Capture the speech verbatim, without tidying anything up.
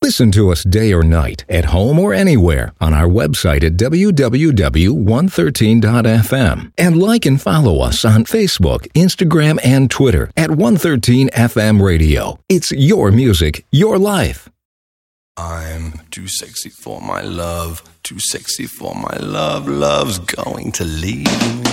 Listen to us day or night, at home or anywhere, on our website at w w w dot one thirteen dot f m. And like and follow us on Facebook, Instagram, and Twitter at one thirteen F M Radio. It's your music, your life. I'm too sexy for my love, too sexy for my love. Love's going to leave me.